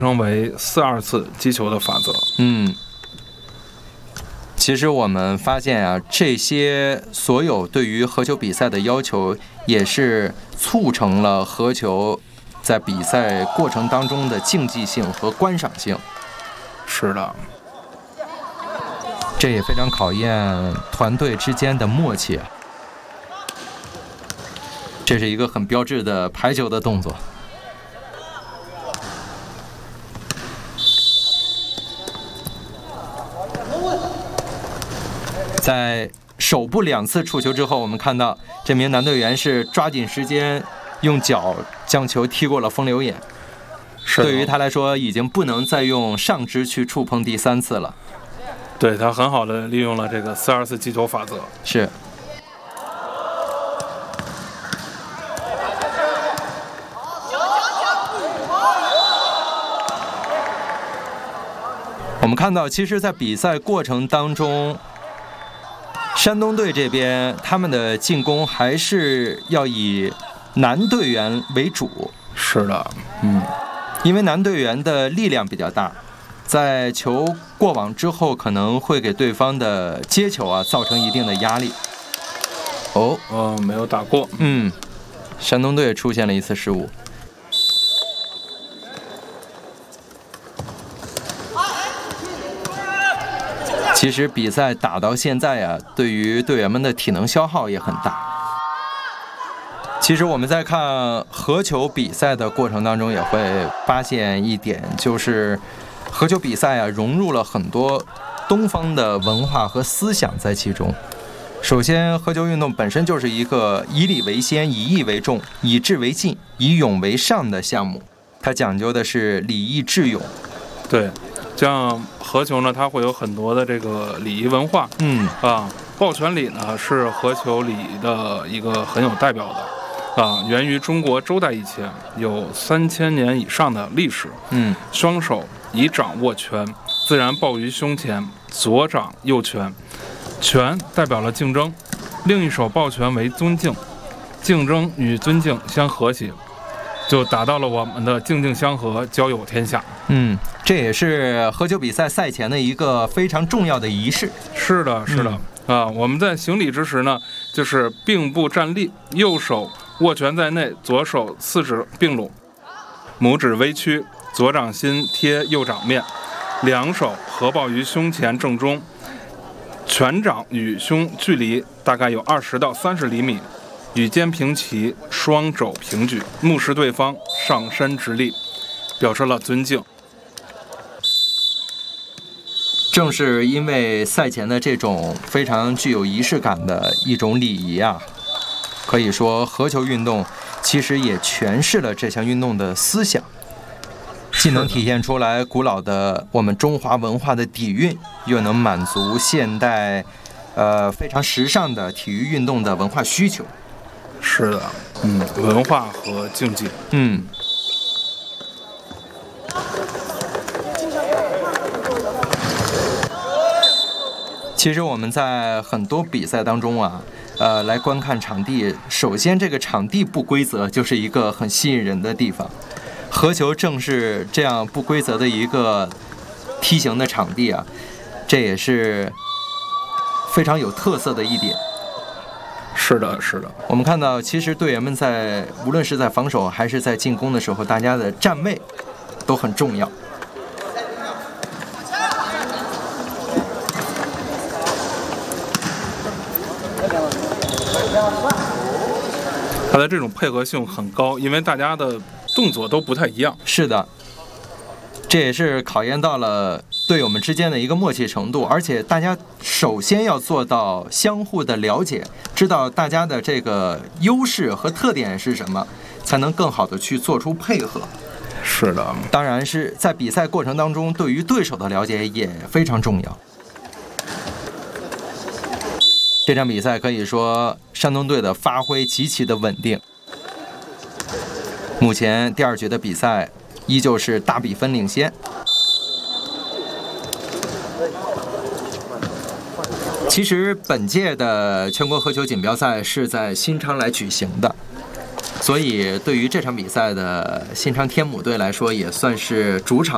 称为4-2次击球的法则。 其实我们发现啊，这些所有对于合球比赛的要求，也是促成了合球在比赛过程当中的竞技性和观赏性。 是的， 这也非常考验团队之间的默契啊。这是一个很标志的排球的动作。在手部2次触球之后，我们看到这名男队员是抓紧时间用脚将球踢过了风流眼。对于他来说，已经不能再用上肢去触碰第3次了。 对，他很好的利用了这个4-2次击球法则。 是。我们看到，其实在比赛过程当中，山东队这边他们的进攻还是要以男队员为主。 是的， 因为男队员的力量比较大，在球过网之后可能会给对方的接球啊造成一定的压力。 没有打过。 山东队出现了一次失误。其实比赛打到现在啊，对于队员们的体能消耗也很大。其实我们在看合球比赛的过程当中，也会发现一点，就是合球比赛啊，融入了很多东方的文化和思想在其中。首先，合球运动本身就是一个以礼为先、以义为重、以智为进、以勇为上的项目，它讲究的是礼义智勇。 对，像合球呢，它会有很多的这个礼仪文化。抱拳礼呢是合球礼仪的一个很有代表的。源于中国周代以前，有3000年以上的历史。双手以掌握拳，自然抱于胸前，左掌右拳，拳代表了竞争，另一手抱拳为尊敬，竞争与尊敬相和谐，就达到了我们的竞竞相和，交友天下。 这也是合球比赛赛前的一个非常重要的仪式。 是的，是的。我们在行礼之时呢，就是并步站立，右手握拳在内，左手4指并拢，拇指微屈，左掌心贴右掌面，两手合抱于胸前正中，拳掌与胸距离大概有20到30厘米，与肩平齐，双肘平举，目视对方，上身直立，表示了尊敬。 正是因为赛前的这种非常具有仪式感的一种礼仪啊，可以说合球运动其实也诠释了这项运动的思想，既能体现出来古老的我们中华文化的底蕴，又能满足现代非常时尚的体育运动的文化需求。 是的，文化和竞技。 其实我们在很多比赛当中啊，来观看场地，首先这个场地不规则就是一个很吸引人的地方。合球正是这样不规则的一个梯形的场地啊，这也是非常有特色的一点。 是的，是的。 我们看到，其实队员们在无论是在防守还是在进攻的时候，大家的站位都很重要。 他的这种配合性很高，因为大家的动作都不太一样。 是的，这也是考验到了队友们之间的一个默契程度，而且大家首先要做到相互的了解，知道大家的这个优势和特点是什么，才能更好的去做出配合。 是的， 当然是在比赛过程当中，对于对手的了解也非常重要。这场比赛可以说山东队的发挥极其的稳定，目前第2局的比赛依旧是大比分领先。其实本届的全国合球锦标赛是在新昌来举行的，所以对于这场比赛的新昌天母队来说，也算是主场